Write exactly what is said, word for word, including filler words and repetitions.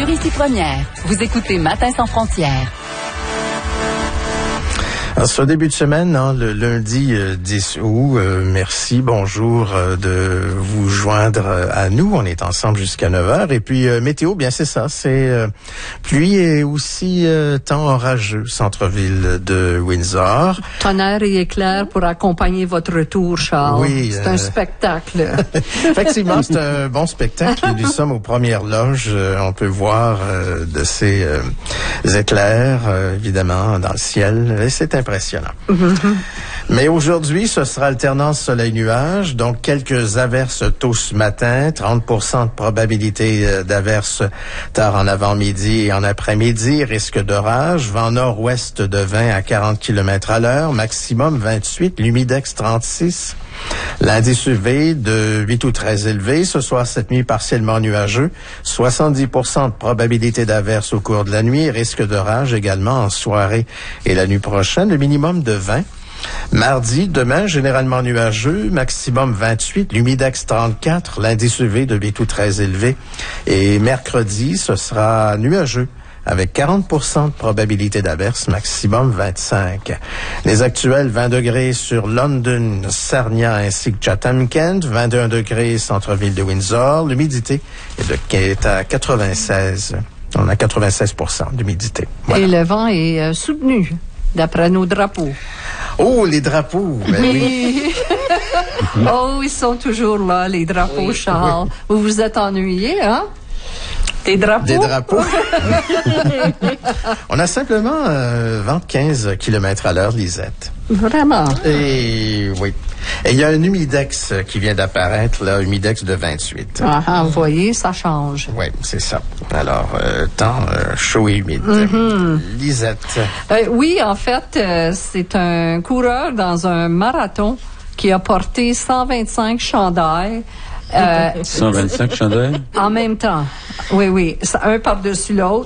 ici Première. Vous écoutez Matin sans frontières. Alors, ce début de semaine, hein, le lundi euh, dix août, euh, merci, bonjour euh, de vous joindre euh, à nous. On est ensemble jusqu'à neuf heures. Et puis, euh, météo, bien c'est ça, c'est euh, pluie et aussi euh, temps orageux, centre-ville de Windsor. Tonnerre et éclairs pour accompagner votre retour, Charles. Oui. C'est euh... un spectacle. Effectivement, c'est un bon spectacle. Nous sommes aux premières loges. Euh, on peut voir euh, de ces euh, éclairs, euh, évidemment, dans le ciel. Et c'est impressionnant. Mm-hmm. Mais aujourd'hui, ce sera alternance soleil-nuage, donc quelques averses tôt ce matin, trente pour cent de probabilité d'averses tard en avant-midi et en après-midi, risque d'orage, vent nord-ouest de vingt à quarante kilomètres à l'heure, maximum vingt-huit, l'humidex trente-six. L'indice U V de huit ou treize élevé. Ce soir, cette nuit, partiellement nuageux. soixante-dix pour cent de probabilité d'averse au cours de la nuit. Risque d'orage également en soirée et la nuit prochaine. Le minimum de vingt. Mardi, demain, généralement nuageux. Maximum vingt-huit. L'humidex trente-quatre. L'indice U V de huit ou treize élevé. Et mercredi, ce sera nuageux, avec quarante pour cent de probabilité d'averse, maximum vingt-cinq. Les actuels, vingt degrés sur London, Sarnia ainsi que Chatham-Kent, vingt et un degrés centre-ville de Windsor. L'humidité est, de, est à quatre-vingt-seize. On a quatre-vingt-seize pour cent d'humidité. Voilà. Et le vent est euh, soutenu, d'après nos drapeaux. Oh, les drapeaux! Ben oui. Oh, ils sont toujours là, les drapeaux, oui, Charles. Oui. Vous vous êtes ennuyés, hein? Des drapeaux? Des drapeaux. On a simplement euh, vent de quinze kilomètres à l'heure, Lisette. Vraiment? Et oui. Et il y a un humidex qui vient d'apparaître, là, humidex de vingt-huit. Ah, ah, vous voyez, ça change. Oui, c'est ça. Alors, euh, temps euh, chaud et humide. Mm-hmm. Lisette. Euh, oui, en fait, euh, c'est un coureur dans un marathon qui a porté cent vingt-cinq chandails. Euh, cent vingt-cinq chandails? En même temps. Oui, oui. Un par-dessus l'autre.